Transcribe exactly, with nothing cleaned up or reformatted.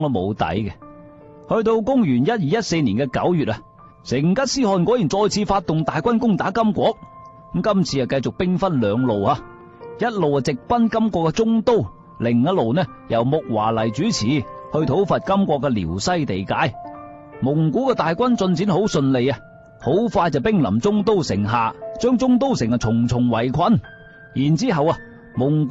都冇底嘅。去到公元一二一四年嘅九月啊，成吉思汗果然再次發動大軍攻打金國。咁今次啊，繼續兵分兩路啊，一路啊直奔金國嘅中都，另一路呢由木華黎主持去討伐金國嘅遼西地界。蒙古嘅大軍進展好順利啊，好快就兵臨中都城下，將中都城啊重重圍困。然之後啊，蒙古